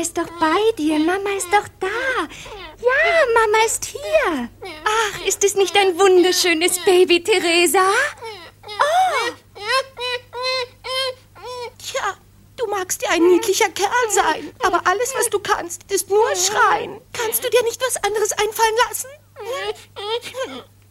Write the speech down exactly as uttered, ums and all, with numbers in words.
ist doch bei dir. Mama ist doch da. Ja, Mama ist hier. Ach, ist es nicht ein wunderschönes Baby, Theresa? Oh. Tja, du magst ja ein niedlicher Kerl sein, aber alles, was du kannst, ist nur schreien. Kannst du dir nicht was anderes einfallen lassen?